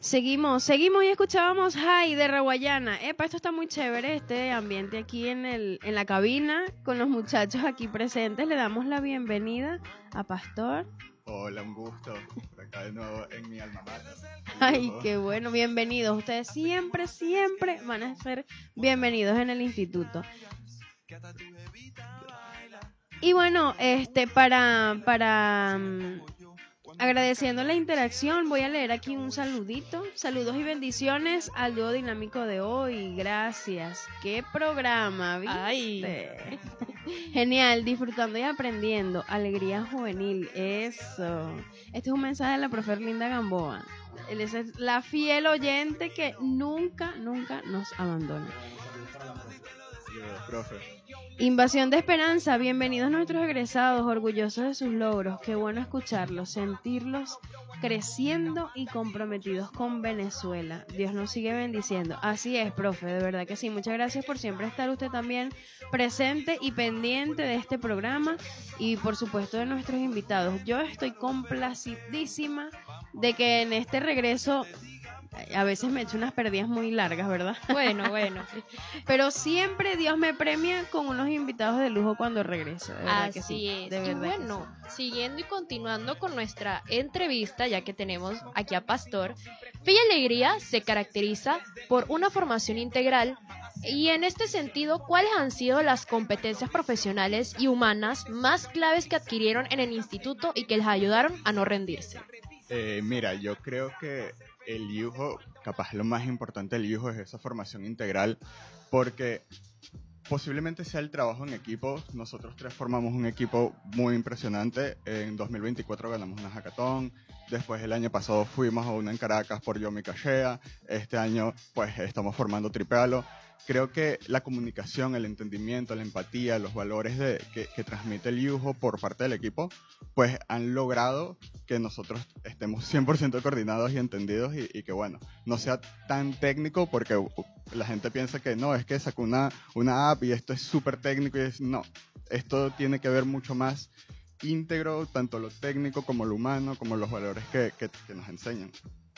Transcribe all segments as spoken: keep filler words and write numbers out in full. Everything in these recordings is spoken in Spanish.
Seguimos, seguimos y escuchábamos Hi de Raguayana. Epa, esto está muy chévere, este ambiente aquí en el en la cabina, con los muchachos aquí presentes. Le damos la bienvenida a Pastor. Hola, un gusto. Por acá de nuevo en mi alma mater. Ay, qué bueno, bienvenidos. Ustedes siempre, siempre van a ser bienvenidos en el instituto. Y bueno, este para para um, agradeciendo la interacción, voy a leer aquí un saludito. Saludos y bendiciones al dúo dinámico de hoy. Gracias. Qué programa, ¿viste? Ay. Genial, disfrutando y aprendiendo. Alegría juvenil, eso. Este es un mensaje de la profe Linda Gamboa. Él es la fiel oyente que nunca, nunca nos abandona. Profe. Invasión de Esperanza, bienvenidos nuestros egresados, orgullosos de sus logros. Qué bueno escucharlos, sentirlos creciendo y comprometidos con Venezuela. Dios nos sigue bendiciendo. Así es, profe, de verdad que sí. Muchas gracias por siempre estar usted también presente y pendiente de este programa y por supuesto de nuestros invitados. Yo estoy complacidísima de que en este regreso... A veces me echo unas pérdidas muy largas, ¿verdad? Bueno, bueno. Pero siempre Dios me premia con unos invitados de lujo cuando regreso. De verdad Así que sí, es. de Y verdad bueno, que sí. siguiendo y continuando con nuestra entrevista, ya que tenemos aquí a Pastor, Fe y Alegría se caracteriza por una formación integral. Y en este sentido, ¿cuáles han sido las competencias profesionales y humanas más claves que adquirieron en el instituto y que les ayudaron a no rendirse? Eh, mira, yo creo que el I U J O, capaz lo más importante del I U J O es esa formación integral, porque posiblemente sea el trabajo en equipo. Nosotros tres formamos un equipo muy impresionante. En dos mil veinticuatro ganamos una hackathon. Después el año pasado fuimos a una en Caracas por Yomi Cachea. Este año pues estamos formando Tripalo. Creo que la comunicación, el entendimiento, la empatía, los valores de, que, que transmite el I U J O por parte del equipo, pues han logrado que nosotros estemos cien por ciento coordinados y entendidos y, y que bueno, no sea tan técnico porque uh, la gente piensa que no, es que sacó una, una app y esto es súper técnico y es no, esto tiene que ver mucho más íntegro, tanto lo técnico como lo humano, como los valores que, que, que nos enseñan.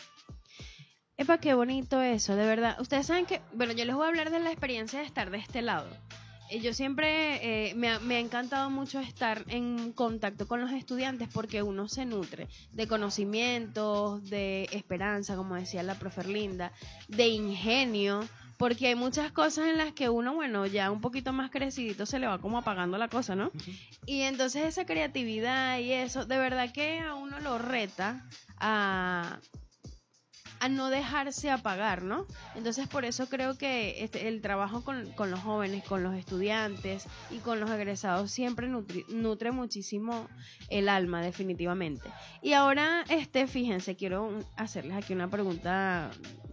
Epa, qué bonito eso, de verdad. Ustedes saben que, bueno, yo les voy a hablar de la experiencia de estar de este lado. Eh, yo siempre, eh, me, ha, me ha encantado mucho estar en contacto con los estudiantes porque uno se nutre de conocimientos, de esperanza, como decía la profe Linda, de ingenio, porque hay muchas cosas en las que uno, bueno, ya un poquito más crecidito se le va como apagando la cosa, ¿no? Uh-huh. Y entonces esa creatividad y eso, de verdad que a uno lo reta a... a no dejarse apagar, ¿no? Entonces por eso creo que este, el trabajo con, con los jóvenes, con los estudiantes y con los egresados siempre nutri, nutre muchísimo el alma, definitivamente. Y ahora, este, fíjense, quiero hacerles aquí una pregunta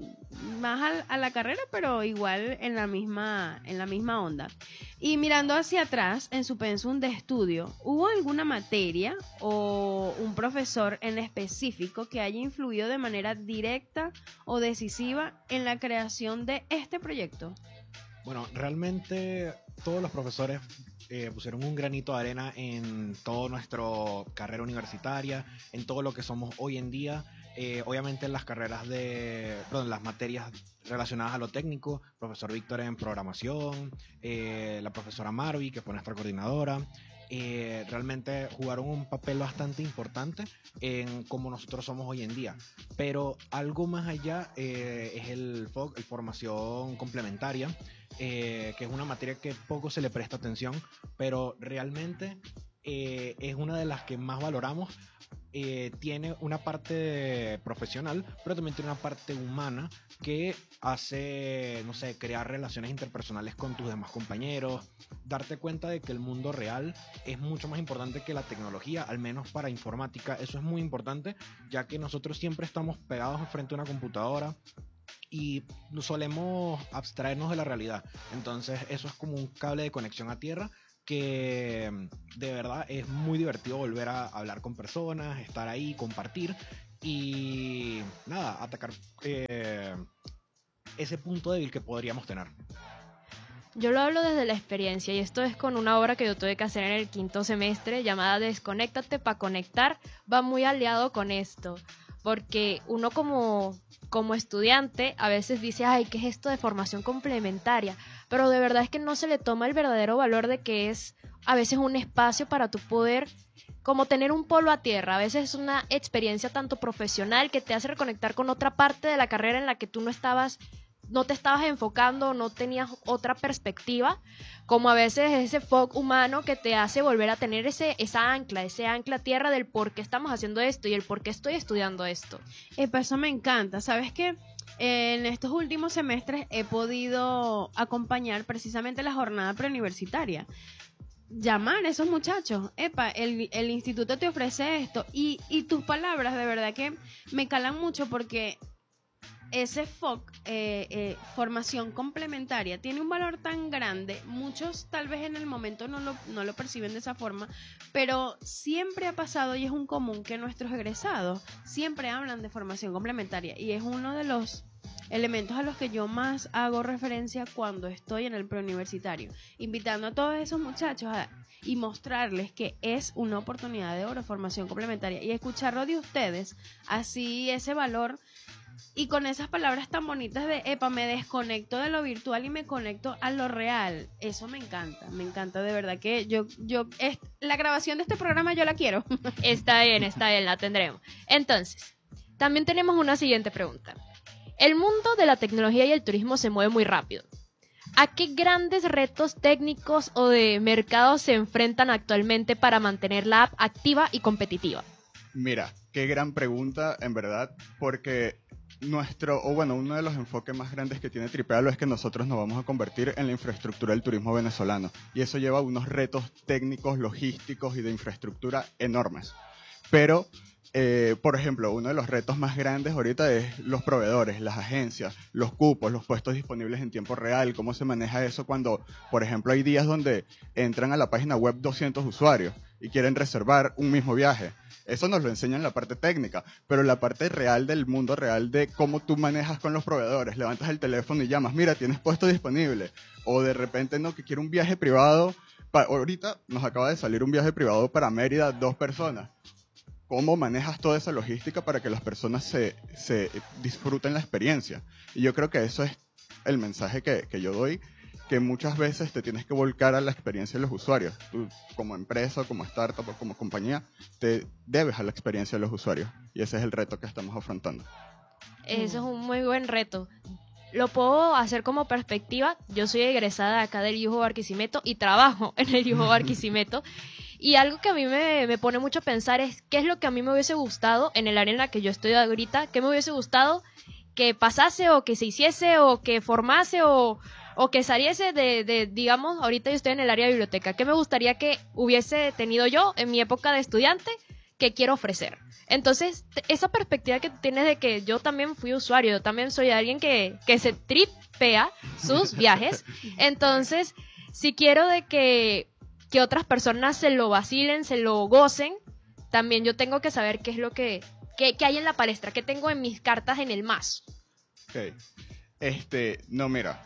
más a, a la carrera, pero igual en la misma, en la misma onda. Y mirando hacia atrás, en su pensum de estudio, ¿hubo alguna materia o un profesor en específico que haya influido de manera directa o decisiva en la creación de este proyecto? Bueno, realmente todos los profesores eh, pusieron un granito de arena en toda nuestra carrera universitaria, en todo lo que somos hoy en día. Eh, obviamente en las carreras de, perdón, las materias relacionadas a lo técnico, profesor Víctor en programación, eh, la profesora Marvi, que fue nuestra coordinadora, eh, realmente jugaron un papel bastante importante en cómo nosotros somos hoy en día. Pero algo más allá eh, es el F O C, el formación complementaria, eh, que es una materia que poco se le presta atención, pero realmente eh, es una de las que más valoramos. Eh, tiene una parte profesional, pero también tiene una parte humana que hace, no sé, crear relaciones interpersonales con tus demás compañeros, darte cuenta de que el mundo real es mucho más importante que la tecnología, al menos para informática. Eso es muy importante, ya que nosotros siempre estamos pegados frente a una computadora y solemos abstraernos de la realidad. Entonces eso es como un cable de conexión a tierra que de verdad es muy divertido volver a hablar con personas, estar ahí, compartir y nada, atacar eh, ese punto débil que podríamos tener. Yo lo hablo desde la experiencia y esto es con una obra que yo tuve que hacer en el quinto semestre llamada Desconéctate para conectar, va muy aliado con esto. porque uno como, como estudiante a veces dice, ay, ¿qué es esto de formación complementaria? Pero de verdad es que no se le toma el verdadero valor de que es a veces un espacio para tu poder, como tener un polo a tierra. A veces es una experiencia tanto profesional que te hace reconectar con otra parte de la carrera en la que tú no estabas, no te estabas enfocando, no tenías otra perspectiva, como a veces ese foco humano que te hace volver a tener ese, esa ancla, ese ancla a tierra del por qué estamos haciendo esto y el por qué estoy estudiando esto. Epa, eso me encanta. ¿Sabes qué? En estos últimos semestres he podido acompañar precisamente la jornada preuniversitaria. Llamar a esos muchachos, epa, el, el instituto te ofrece esto, y, y tus palabras de verdad que me calan mucho, porque ese F O C, eh, eh, formación complementaria, tiene un valor tan grande. Muchos tal vez en el momento no lo, no lo perciben de esa forma, pero siempre ha pasado y es un común que nuestros egresados siempre hablan de formación complementaria, y es uno de los elementos a los que yo más hago referencia cuando estoy en el preuniversitario, invitando a todos esos muchachos a, y mostrarles que es una oportunidad de oro formación complementaria, y escucharlo de ustedes, así ese valor, y con esas palabras tan bonitas de, epa, me desconecto de lo virtual y me conecto a lo real. Eso me encanta, me encanta de verdad que yo, yo, es, la grabación de este programa yo la quiero. Está bien, está bien, la tendremos. Entonces, también tenemos una siguiente pregunta. El mundo de la tecnología y el turismo se mueve muy rápido. ¿A qué grandes retos técnicos o de mercado se enfrentan actualmente para mantener la app activa y competitiva? Mira, qué gran pregunta, en verdad, porque nuestro, o bueno, uno de los enfoques más grandes que tiene Tripealo es que nosotros nos vamos a convertir en la infraestructura del turismo venezolano, y eso lleva unos retos técnicos, logísticos y de infraestructura enormes. Pero, eh, por ejemplo, uno de los retos más grandes ahorita es los proveedores, las agencias, los cupos, los puestos disponibles en tiempo real, cómo se maneja eso cuando, por ejemplo, hay días donde entran a la página web doscientos usuarios y quieren reservar un mismo viaje. Eso nos lo enseña en la parte técnica, pero la parte real del mundo real de cómo tú manejas con los proveedores, levantas el teléfono y llamas, mira, tienes puesto disponible, o de repente no, que quiero un viaje privado, pa- ahorita nos acaba de salir un viaje privado para Mérida, dos personas. ¿Cómo manejas toda esa logística para que las personas se, se disfruten la experiencia? Y yo creo que eso es el mensaje que, que yo doy, que muchas veces te tienes que volcar a la experiencia de los usuarios. Tú, como empresa, como startup o como compañía, te debes a la experiencia de los usuarios. Y ese es el reto que estamos afrontando. Eso es un muy buen reto. Lo puedo hacer como perspectiva. Yo soy egresada acá del Yuho Barquisimeto y trabajo en el Yuho Barquisimeto. Y algo que a mí me, me pone mucho a pensar es qué es lo que a mí me hubiese gustado en el área en la que yo estoy ahorita, qué me hubiese gustado que pasase o que se hiciese o que formase o, o que saliese de, de, digamos, ahorita yo estoy en el área de biblioteca. ¿Qué me gustaría que hubiese tenido yo en mi época de estudiante que quiero ofrecer? Entonces, t- esa perspectiva que tienes de que yo también fui usuario, yo también soy alguien que, que se tripea sus viajes. Entonces, si quiero de que, que otras personas se lo vacilen, se lo gocen, también yo tengo que saber qué es lo que, qué, qué hay en la palestra, qué tengo en mis cartas en el mazo. Ok. Este, no, mira,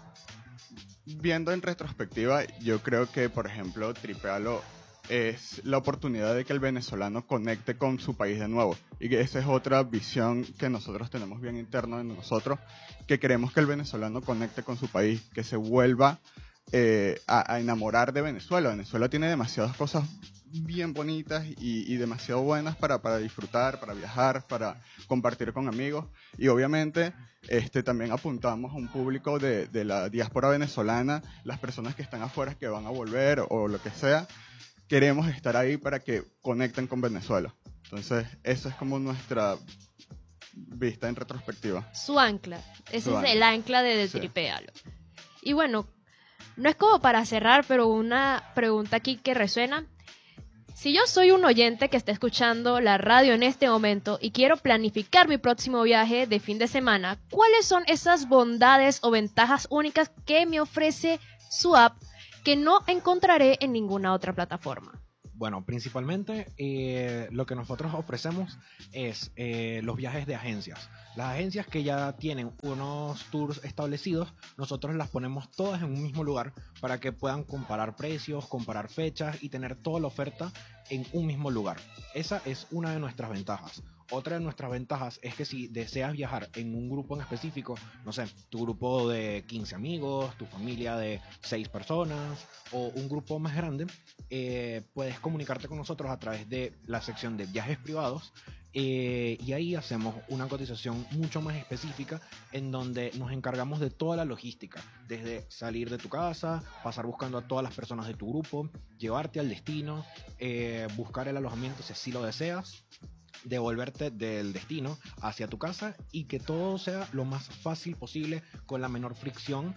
viendo en retrospectiva, yo creo que, por ejemplo, Tripealo es la oportunidad de que el venezolano conecte con su país de nuevo. Y que esa es otra visión que nosotros tenemos bien interno en nosotros, que queremos que el venezolano conecte con su país, que se vuelva eh, a, a enamorar de Venezuela. Venezuela tiene demasiadas cosas bien bonitas y, y demasiado buenas para, para disfrutar, para viajar, para compartir con amigos. Y obviamente este, también apuntamos a un público de, de la diáspora venezolana, las personas que están afuera que van a volver o, o lo que sea. Queremos estar ahí para que conecten con Venezuela. Entonces, eso es como nuestra vista en retrospectiva. Su ancla. Ese Su es el ancla. ancla de, de Sí. Tripealo. Y bueno, no es como para cerrar, pero una pregunta aquí que resuena. Si yo soy un oyente que está escuchando la radio en este momento y quiero planificar mi próximo viaje de fin de semana, ¿cuáles son esas bondades o ventajas únicas que me ofrece su app que no encontraré en ninguna otra plataforma? Bueno, principalmente eh, lo que nosotros ofrecemos es eh, los viajes de agencias. Las agencias que ya tienen unos tours establecidos, nosotros las ponemos todas en un mismo lugar para que puedan comparar precios, comparar fechas y tener toda la oferta en un mismo lugar. Esa es una de nuestras ventajas. Otra de nuestras ventajas es que si deseas viajar en un grupo en específico, no sé, tu grupo de quince amigos, tu familia de seis personas o un grupo más grande, eh, puedes comunicarte con nosotros a través de la sección de viajes privados. Eh, y ahí hacemos una cotización mucho más específica en donde nos encargamos de toda la logística, desde salir de tu casa, pasar buscando a todas las personas de tu grupo, llevarte al destino, eh, buscar el alojamiento si así lo deseas, devolverte del destino hacia tu casa y que todo sea lo más fácil posible con la menor fricción,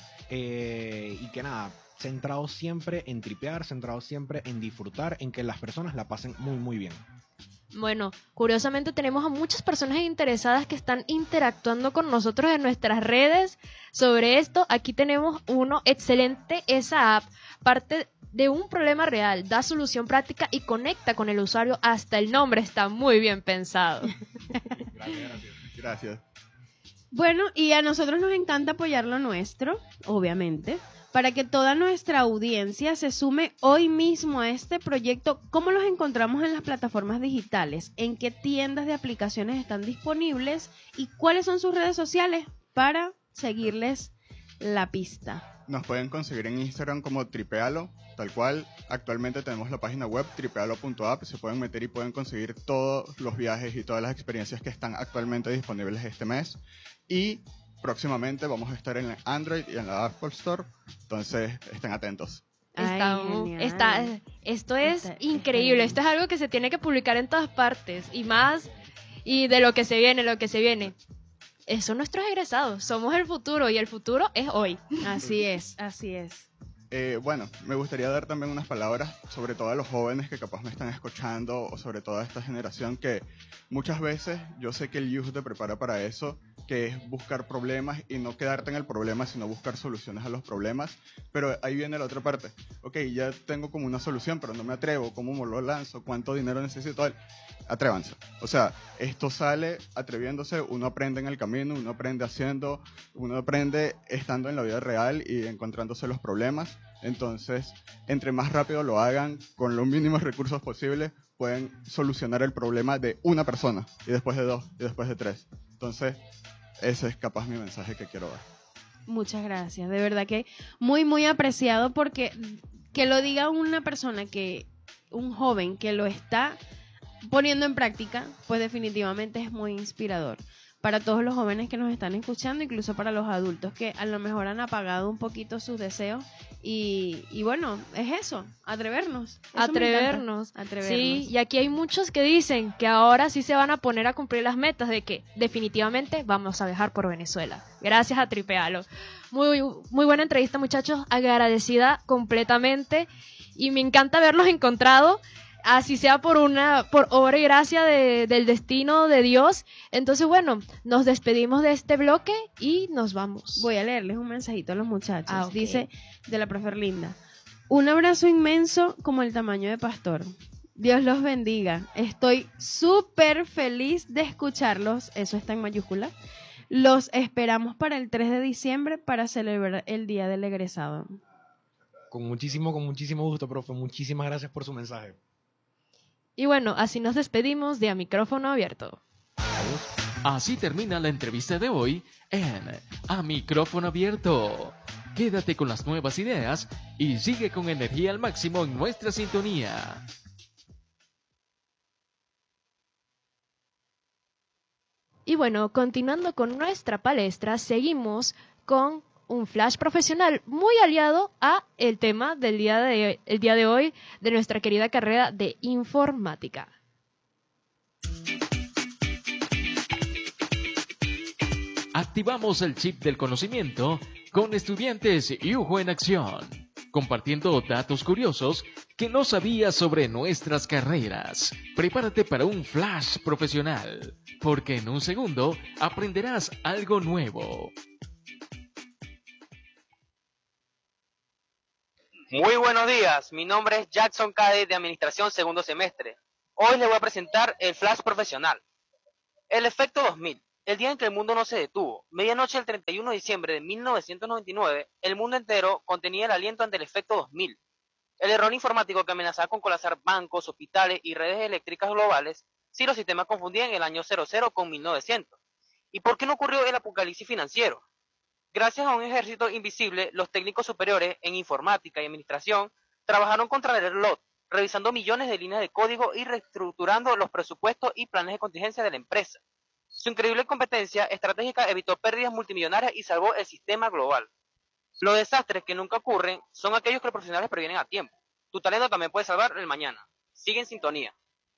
eh, y que nada, centrado siempre en tripear, centrado siempre en disfrutar, en que las personas la pasen muy muy bien. Bueno, curiosamente tenemos a muchas personas interesadas que están interactuando con nosotros en nuestras redes sobre esto. Aquí tenemos uno excelente, esa app parte de un problema real, da solución práctica y conecta con el usuario. Hasta el nombre está muy bien pensado. Gracias, gracias. Gracias. Bueno, y a nosotros nos encanta apoyar lo nuestro, obviamente, para que toda nuestra audiencia se sume hoy mismo a este proyecto. ¿Cómo los encontramos en las plataformas digitales? ¿En qué tiendas de aplicaciones están disponibles? ¿Y cuáles son sus redes sociales para seguirles la pista? Nos pueden conseguir en Instagram como Tripealo, tal cual. Actualmente tenemos la página web tripealo punto app. Se pueden meter y pueden conseguir todos los viajes y todas las experiencias que están actualmente disponibles este mes. Y próximamente vamos a estar en Android y en la Apple Store, entonces estén atentos. Está, Ay, genial. está, esto es Está- increíble, está esto es algo que se tiene que publicar en todas partes y más, y de lo que se viene, lo que se viene. Eh, son nuestros egresados, somos el futuro y el futuro es hoy. Así es, así es. Eh, bueno, me gustaría dar también unas palabras sobre todo a los jóvenes que capaz me están escuchando o sobre toda esta generación que muchas veces yo sé que el youth te prepara para eso, que es buscar problemas y no quedarte en el problema, sino buscar soluciones a los problemas. Pero ahí viene la otra parte. Ok, ya tengo como una solución, pero no me atrevo. ¿Cómo lo lanzo? ¿Cuánto dinero necesito? Atrévanse. O sea, esto sale atreviéndose, uno aprende en el camino, uno aprende haciendo, uno aprende estando en la vida real y encontrándose los problemas. Entonces, entre más rápido lo hagan, con los mínimos recursos posibles, pueden solucionar el problema de una persona, y después de dos, y después de tres. Entonces, ese es capaz mi mensaje que quiero dar. Muchas gracias, de verdad que muy, muy apreciado, porque que lo diga una persona, que un joven que lo está poniendo en práctica, pues definitivamente es muy inspirador para todos los jóvenes que nos están escuchando, incluso para los adultos que a lo mejor han apagado un poquito sus deseos y, y bueno, es eso, atrevernos. Eso me Atrevernos. encanta, atrevernos. Sí, y aquí hay muchos que dicen que ahora sí se van a poner a cumplir las metas de que definitivamente vamos a viajar por Venezuela. Gracias a Tripealo. Muy, muy buena entrevista, muchachos, agradecida completamente y me encanta haberlos encontrado. Así sea por una, por obra y gracia de, del destino de Dios. Entonces, bueno, nos despedimos de este bloque y nos vamos. Voy a leerles un mensajito a los muchachos. Ah, ok. Dice, de la profe Linda: un abrazo inmenso como el tamaño de Pastor. Dios los bendiga. Estoy súper feliz de escucharlos. Eso está en mayúscula. Los esperamos para el tres de diciembre para celebrar el Día del Egresado. Con muchísimo, con muchísimo gusto, profe. Muchísimas gracias por su mensaje. Y bueno, así nos despedimos de A Micrófono Abierto. Así termina la entrevista de hoy en A Micrófono Abierto. Quédate con las nuevas ideas y sigue con energía al máximo en nuestra sintonía. Y bueno, continuando con nuestra palestra, seguimos con un flash profesional muy aliado a el tema del día de, el día de hoy de nuestra querida carrera de informática. Activamos el chip del conocimiento con estudiantes Yujo en acción, compartiendo datos curiosos que no sabías sobre nuestras carreras. Prepárate para un flash profesional, porque en un segundo aprenderás algo nuevo. Muy buenos días, mi nombre es Jackson Cade de Administración segundo semestre. Hoy les voy a presentar el flash profesional. El efecto dos mil, el día en que el mundo no se detuvo. Medianoche del treinta y uno de diciembre de mil novecientos noventa y nueve, el mundo entero contenía el aliento ante el efecto dos mil. El error informático que amenazaba con colapsar bancos, hospitales y redes eléctricas globales si los sistemas confundían el año cero cero con mil novecientos. ¿Y por qué no ocurrió el apocalipsis financiero? Gracias a un ejército invisible, los técnicos superiores en informática y administración trabajaron contra el reloj, revisando millones de líneas de código y reestructurando los presupuestos y planes de contingencia de la empresa. Su increíble competencia estratégica evitó pérdidas multimillonarias y salvó el sistema global. Los desastres que nunca ocurren son aquellos que los profesionales previenen a tiempo. Tu talento también puede salvar el mañana. Sigue en sintonía.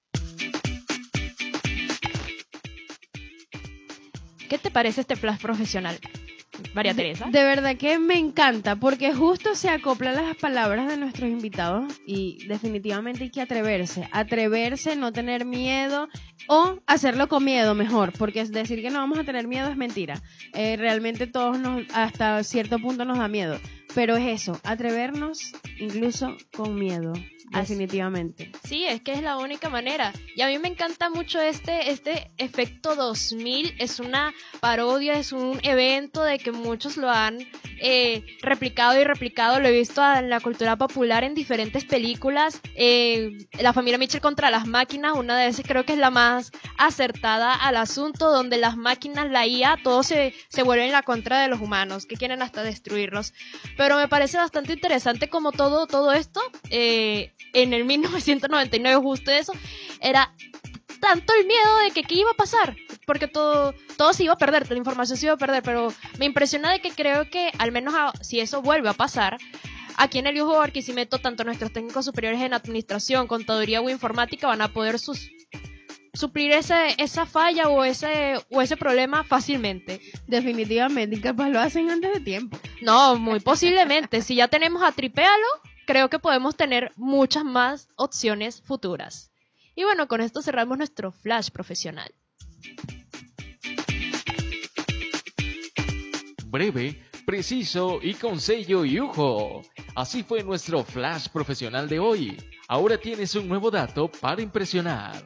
¿Qué te parece este flash profesional, María Teresa? De verdad que me encanta, porque justo se acoplan las palabras de nuestros invitados y definitivamente hay que atreverse, atreverse, no tener miedo o hacerlo con miedo mejor, porque es decir que no vamos a tener miedo es mentira. Eh, realmente todos nos, hasta cierto punto nos da miedo, pero es eso, atrevernos incluso con miedo. Definitivamente. Sí, es que es la única manera. Y a mí me encanta mucho este, este efecto dos mil. Es una parodia, es un evento de que muchos lo han eh, replicado y replicado. Lo he visto en la cultura popular en diferentes películas. Eh, la familia Mitchell contra las máquinas, una de esas creo que es la más acertada al asunto, donde las máquinas, la I A, todos se, se vuelven la contra de los humanos, que quieren hasta destruirlos. Pero me parece bastante interesante como todo, todo esto... Eh, en el mil novecientos noventa y nueve justo eso, era tanto el miedo de que qué iba a pasar, porque todo, todo se iba a perder, la información se iba a perder, pero me impresiona de que creo que, al menos a, si eso vuelve a pasar, aquí en el I U J O Barquisimeto, tanto nuestros técnicos superiores en administración, contaduría o informática van a poder sus, suplir ese, esa falla o ese, o ese problema fácilmente. Definitivamente, y capaz lo hacen antes de tiempo. No, muy posiblemente, si ya tenemos a Tripéalo, creo que podemos tener muchas más opciones futuras. Y bueno, con esto cerramos nuestro flash profesional. Breve, preciso y con sello I U J O. Así fue nuestro flash profesional de hoy. Ahora tienes un nuevo dato para impresionar.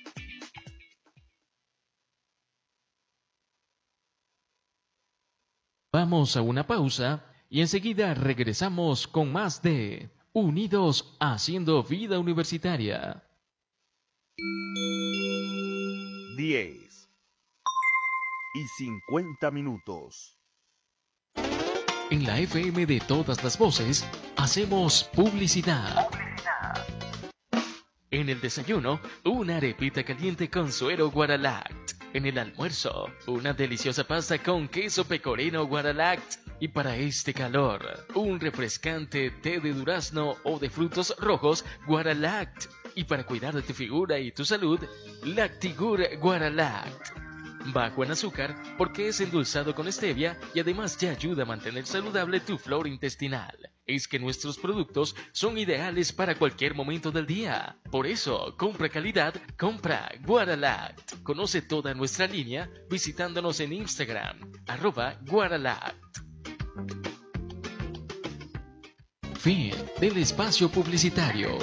Vamos a una pausa y enseguida regresamos con más de Unidos Haciendo Vida Universitaria. diez y cincuenta minutos. En la F M de todas las voces, hacemos publicidad. En el desayuno, una arepita caliente con suero Guaralact. En el almuerzo, una deliciosa pasta con queso pecorino Guaralact. Y para este calor, un refrescante té de durazno o de frutos rojos Guaralact. Y para cuidar de tu figura y tu salud, Lactigur Guaralact. Bajo en azúcar porque es endulzado con stevia y además te ayuda a mantener saludable tu flora intestinal. Es que nuestros productos son ideales para cualquier momento del día. Por eso, compra calidad, compra Guaralact. Conoce toda nuestra línea visitándonos en Instagram, arroba Guaralact. Fin del espacio publicitario.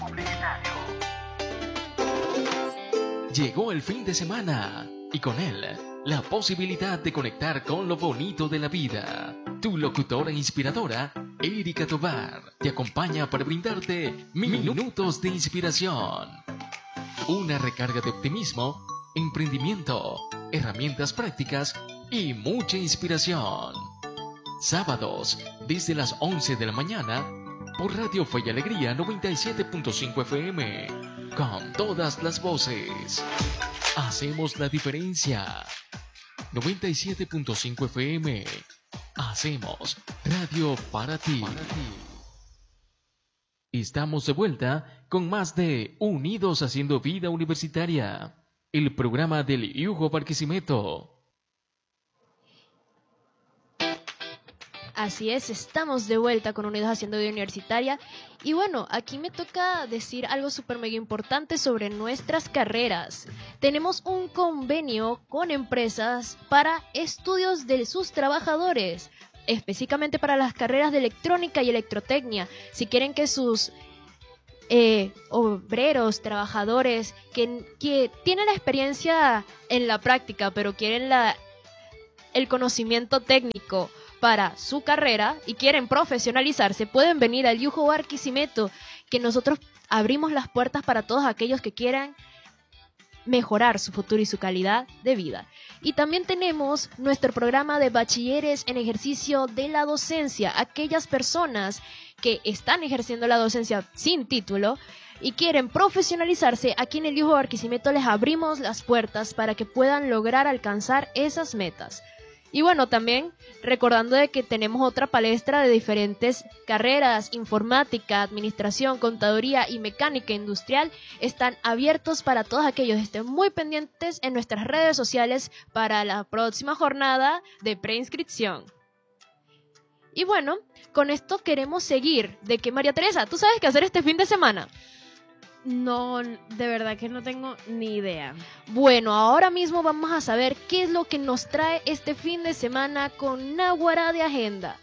Llegó el fin de semana y con él la posibilidad de conectar con lo bonito de la vida. Tu locutora inspiradora, Erika Tobar, te acompaña para brindarte minutos de inspiración. Una recarga de optimismo, emprendimiento, herramientas prácticas y mucha inspiración. Sábados, desde las once de la mañana, por Radio Fe y Alegría noventa y siete punto cinco F M, con todas las voces. Hacemos la diferencia. noventa y siete punto cinco F M. Hacemos radio para ti. Estamos de vuelta con más de Unidos Haciendo Vida Universitaria, el programa del I U J O Barquisimeto. Así es, estamos de vuelta con Unidos Haciendo Vida Universitaria. Y bueno, aquí me toca decir algo súper mega importante sobre nuestras carreras. Tenemos un convenio con empresas para estudios de sus trabajadores, específicamente para las carreras de electrónica y electrotecnia. Si quieren que sus eh, obreros, trabajadores, que, que tienen la experiencia en la práctica, pero quieren la, el conocimiento técnico para su carrera y quieren profesionalizarse, pueden venir al I U J O Barquisimeto, que nosotros abrimos las puertas para todos aquellos que quieran mejorar su futuro y su calidad de vida. Y también tenemos nuestro programa de bachilleres en ejercicio de la docencia, aquellas personas que están ejerciendo la docencia sin título y quieren profesionalizarse. Aquí en el Yujo Barquisimeto les abrimos las puertas para que puedan lograr alcanzar esas metas. Y bueno, también recordando de que tenemos otra palestra de diferentes carreras: informática, administración, contaduría y mecánica industrial. Están abiertos para todos aquellos que estén muy pendientes en nuestras redes sociales para la próxima jornada de preinscripción. Y bueno, con esto queremos seguir. De que, María Teresa, ¿tú sabes qué hacer este fin de semana? No, de verdad que no tengo ni idea. Bueno, ahora mismo vamos a saber qué es lo que nos trae este fin de semana con Náguara de Agenda.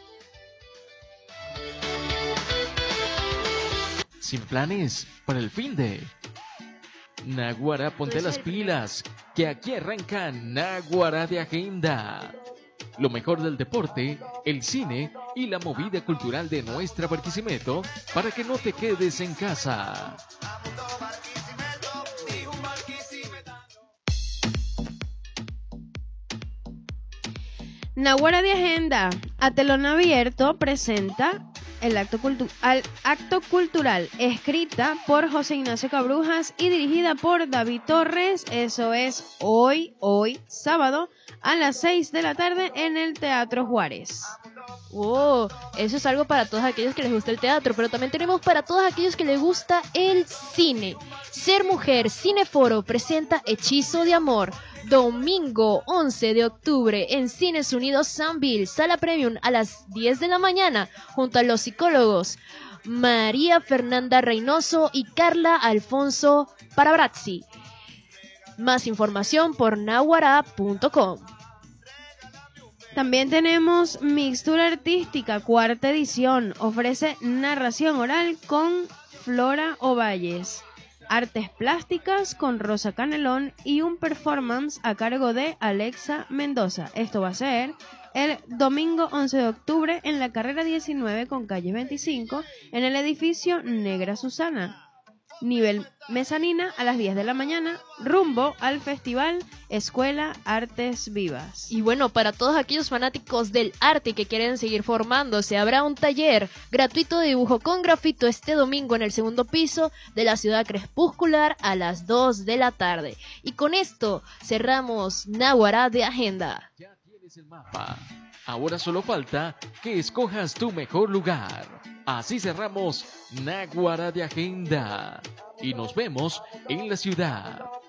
Sin planes para el fin de... Náguara, ponte Puede las ser. pilas, que aquí arranca Náguara de Agenda. Lo mejor del deporte, el cine y la movida cultural de nuestra Barquisimeto para que no te quedes en casa. Náguara de Agenda, a telón abierto, presenta el acto, cultu- al acto cultural, escrita por José Ignacio Cabrujas y dirigida por David Torres. Eso es hoy, hoy, sábado, a las seis de la tarde en el Teatro Juárez. Oh, eso es algo para todos aquellos que les gusta el teatro, pero también tenemos para todos aquellos que les gusta el cine. Ser Mujer Cineforo presenta Hechizo de Amor, domingo once de octubre en Cines Unidos Sanville, sala premium a las diez de la mañana, junto a los psicólogos María Fernanda Reynoso y Carla Alfonso Parabrazzi. Más información por naguara punto com. También tenemos Mixtura Artística, cuarta edición. Ofrece narración oral con Flora Ovalles, artes plásticas con Rosa Canelón y un performance a cargo de Alexa Mendoza. Esto va a ser el domingo once de octubre en la carrera diecinueve con calle veinticinco en el edificio Negra Susana. Nivel mezanina a las diez de la mañana, rumbo al festival Escuela Artes Vivas. Y bueno, para todos aquellos fanáticos del arte que quieren seguir formándose, habrá un taller gratuito de dibujo con grafito este domingo en el segundo piso de la Ciudad Crepuscular a las dos de la tarde. Y con esto cerramos Náguara de Agenda. Ya tienes el mapa. Ahora solo falta que escojas tu mejor lugar. Así cerramos Náguara de Agenda. Y nos vemos en la ciudad.